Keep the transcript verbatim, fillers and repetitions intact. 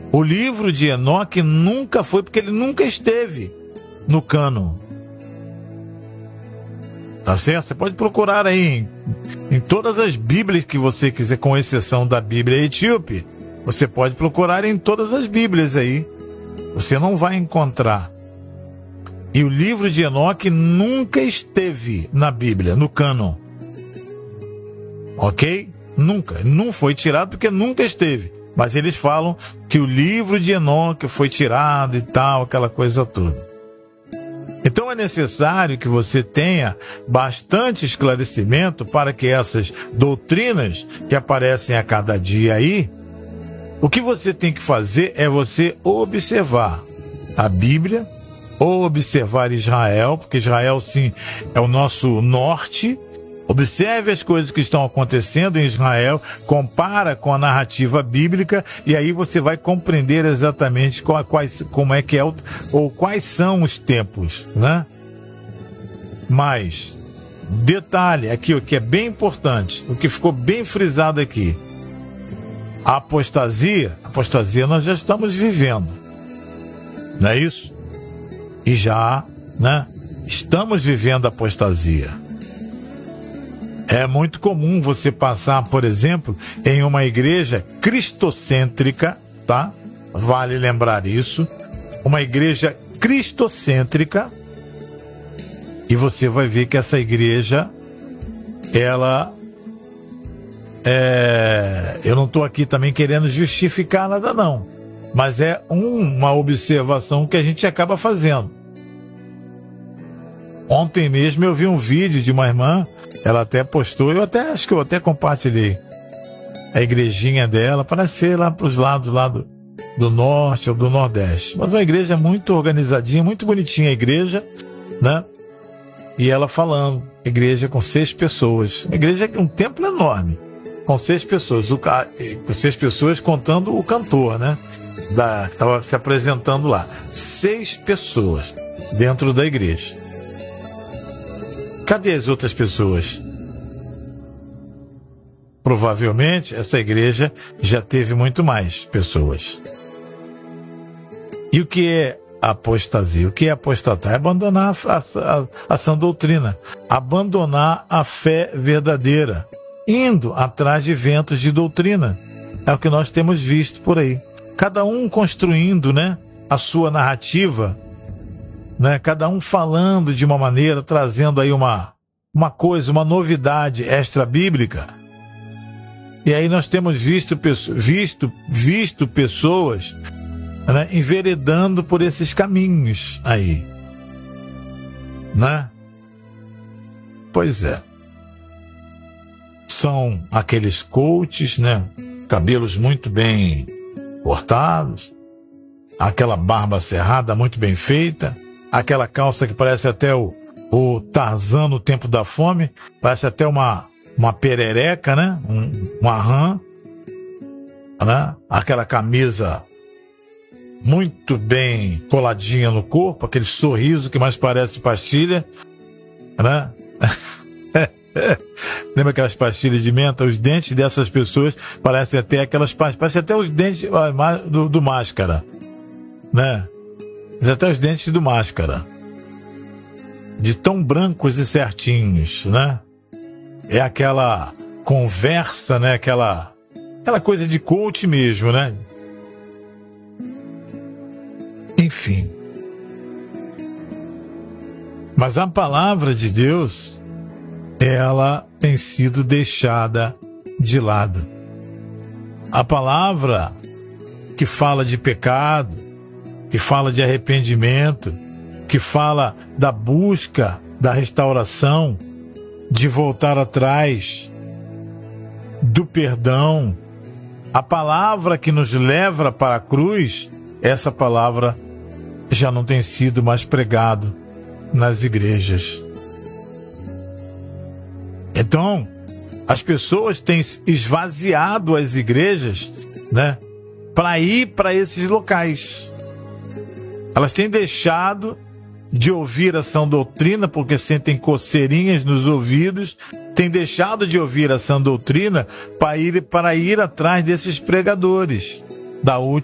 O livro de Enoque nunca foi, porque ele nunca esteve no cânon. Tá certo? Você pode procurar aí em, em todas as Bíblias que você quiser, com exceção da Bíblia Etíope. Você pode procurar em todas as Bíblias aí. Você não vai encontrar. E o livro de Enoque nunca esteve na Bíblia, no cânon. Ok? Nunca. Não foi tirado porque nunca esteve. Mas eles falam que o livro de Enoque foi tirado e tal, aquela coisa toda. Então é necessário que você tenha bastante esclarecimento para que essas doutrinas que aparecem a cada dia aí, o que você tem que fazer é você observar a Bíblia, ou observar Israel, porque Israel sim é o nosso norte. Observe as coisas que estão acontecendo em Israel, compara com a narrativa bíblica e aí você vai compreender exatamente quais, como é que é o, ou quais são os tempos, né? Mas detalhe aqui, o que é bem importante, o que ficou bem frisado aqui: a apostasia, apostasia nós já estamos vivendo, não é isso? E já, né? Estamos vivendo a apostasia. É muito comum você passar, por exemplo, em uma igreja cristocêntrica, tá? Vale lembrar isso. Uma igreja cristocêntrica. E você vai ver que essa igreja, ela... É, eu não estou aqui também querendo justificar nada, não. Mas é um, uma observação que a gente acaba fazendo. Ontem mesmo eu vi um vídeo de uma irmã. Ela até postou, eu até acho que eu até compartilhei a igrejinha dela, para ser lá para os lados lá do, do norte ou do nordeste. Mas uma igreja muito organizadinha, muito bonitinha a igreja, né? E ela falando, igreja com seis pessoas. Uma igreja com um templo enorme, com seis pessoas. O, com seis pessoas contando o cantor, né? Da, que estava se apresentando lá. Seis pessoas dentro da igreja. Cadê as outras pessoas? Provavelmente essa igreja já teve muito mais pessoas. E o que é apostasia? O que é apostatar? É abandonar a, a, a sã doutrina, abandonar a fé verdadeira, indo atrás de ventos de doutrina. É o que nós temos visto por aí. Cada um construindo, né, a sua narrativa, né? Cada um falando de uma maneira, trazendo aí uma, uma coisa, uma novidade extra-bíblica. E aí nós temos visto, visto, visto pessoas, né, enveredando por esses caminhos aí. Né? Pois é. São aqueles coaches, né? Cabelos muito bem cortados, aquela barba cerrada muito bem feita, aquela calça que parece até o, o Tarzan no tempo da fome, parece até uma, uma perereca, né? Um, uma rã, né? Aquela camisa muito bem coladinha no corpo, aquele sorriso que mais parece pastilha, né? Lembra aquelas pastilhas de menta? Os dentes dessas pessoas parecem até aquelas pastilhas, parecem até os dentes do, do Máscara, né? Até os dentes do Máscara, de tão brancos e certinhos, né? É aquela conversa, né? Aquela, aquela coisa de coach mesmo, né? Enfim. Mas a palavra de Deus, ela tem sido deixada de lado. A palavra que fala de pecado, que fala de arrependimento, que fala da busca, da restauração, de voltar atrás, do perdão, a palavra que nos leva para a cruz, essa palavra já não tem sido mais pregado nas igrejas. Então, as pessoas têm esvaziado as igrejas, né, para ir para esses locais. Elas têm deixado de ouvir a sã doutrina porque sentem coceirinhas nos ouvidos, têm deixado de ouvir a sã doutrina para ir, para ir atrás desses pregadores da última